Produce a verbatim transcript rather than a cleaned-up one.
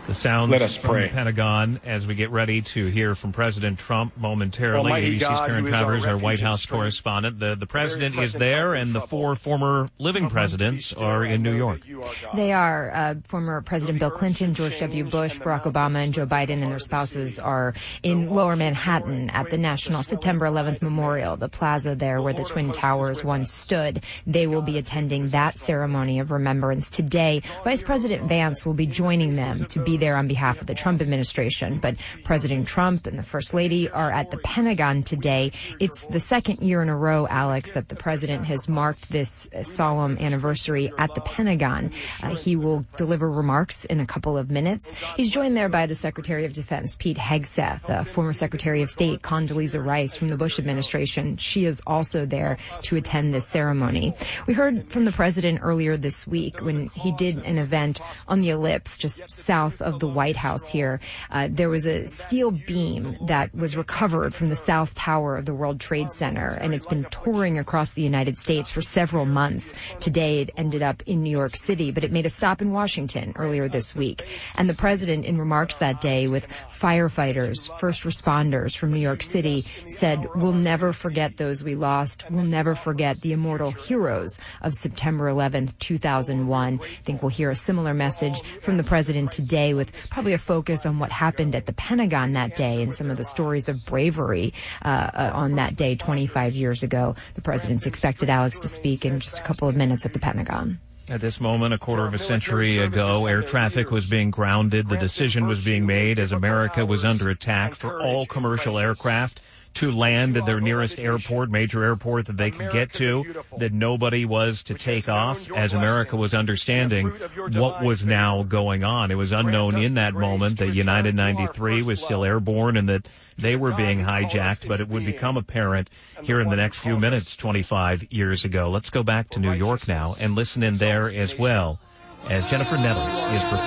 The sounds Let us from pray. the Pentagon as we get ready to hear from President Trump momentarily. Almighty A B C's God, Karen who is our Travers, our refuge White and House strength, correspondent. The, the president is present there, help in and the trouble. four former living Help us to be presidents still are in and New know York. that you are God. They are. Uh, former President Bill Clinton, George W. Bush, change Barack and the Obama, and mountains Joe slip in the Biden and heart their of the spouses sea. are in Lower Manhattan at the National September eleventh Memorial, the plaza there where the Twin Towers once stood. They will be attending that ceremony of remembrance today. Vice President Vance will be joining them to be there on behalf of the Trump administration. But President Trump and the First Lady are at the Pentagon today. It's the second year in a row, Alex, that the president has marked this solemn anniversary at the Pentagon. Uh, he will deliver remarks in a couple of minutes. He's joined there by the Secretary of Defense, Pete Hegseth, uh, former Secretary of State, Condoleezza Rice from the Bush administration. She is also there to attend this ceremony. We heard from the president earlier this week when he did an event on the Ellipse just south of the White House here. Uh, there was a steel beam that was recovered from the South Tower of the World Trade Center, and it's been touring across the United States for several months. Today it ended up in New York City, but it made a stop in Washington earlier this week. And the president, in remarks that day with firefighters, first responders from New York City, said, "We'll never forget those we lost. We'll never forget the immortal heroes of September eleventh, two thousand one. I think we'll hear a similar message from the president today with probably a focus on what happened at the Pentagon that day and some of the stories of bravery uh, uh, on that day twenty-five years ago. The president's expected, Alex, to speak in just a couple of minutes at the Pentagon. At this moment, a quarter of a century ago, air traffic was being grounded. The decision was being made as America was under attack for all commercial aircraft to land at their nearest airport, major airport that they could get to, that nobody was to take off as America was understanding what was now going on. It was unknown in that moment that United ninety-three was still airborne and that they were being hijacked, but it would become apparent here in the next few minutes twenty-five years ago. Let's go back to New York now and listen in there as well as Jennifer Nettles is performing.